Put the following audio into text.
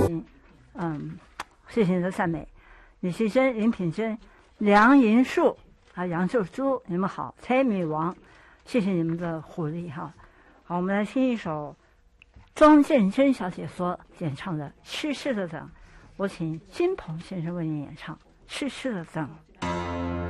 你，谢谢你的赞美。李希珍、林品珍、梁银树杨秀珠，你们好，蔡米王，谢谢你们的鼓励哈。好，我们来听一首庄建珍小姐所演唱的《痴痴的等》，我请金鹏先生为您演唱《痴痴的等》。